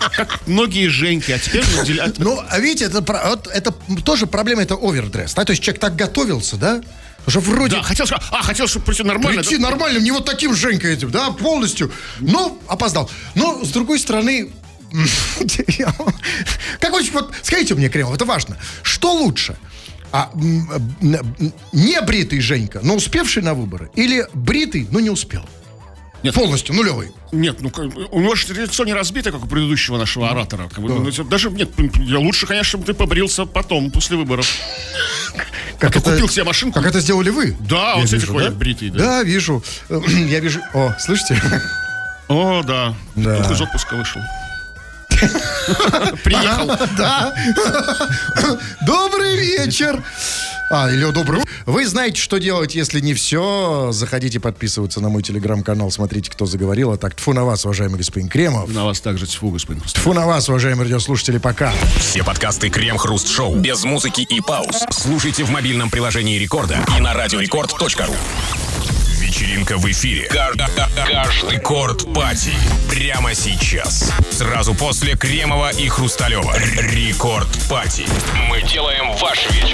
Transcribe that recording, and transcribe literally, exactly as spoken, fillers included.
Как многие Женьки, а теперь выделяют... Ну, а видите, это, вот, это тоже проблема, это овердресс. Да? То есть человек так готовился, да? Уже вроде... Да, хотел, а, хотел, чтобы прийти нормально. Прийти да? нормально, не вот таким Женькой этим, да, полностью. Но опоздал. Но, с другой стороны... Как очень, вот, скажите мне, Кремов, это важно. Что лучше? А, не бритый Женька, но успевший на выборы? Или бритый, но не успел? Нет. Полностью, нулевый. Нет, ну у него же лицо не разбито, как у предыдущего нашего оратора. Как бы, да. ну, даже нет, лучше, конечно, чтобы ты побрился потом, после выборов. Как а это, купил себе машинку. Как это сделали вы? Да, он, кстати, ходит бритый. Да? Да, вижу. Я вижу. О, слышите? О, да. да. Дух из отпуска вышел. Приехал. Да. Добрый вечер. А, или добрый. Вы знаете, что делать, если не все. Заходите подписываться на мой телеграм-канал. Смотрите, кто заговорил. А так, тьфу на вас, уважаемый господин Кремов. На вас также тьфу, господин Хрусталев. Тьфу на вас, уважаемые радиослушатели, пока. Все подкасты Крем-Хруст-Шоу без музыки и пауз слушайте в мобильном приложении Рекорда и на радиорекорд точка ру. Вечеринка в эфире. Каждый Рекорд-пати. Прямо сейчас. Сразу после Кремова и Хрусталева. Рекорд-пати. Мы делаем ваш вечер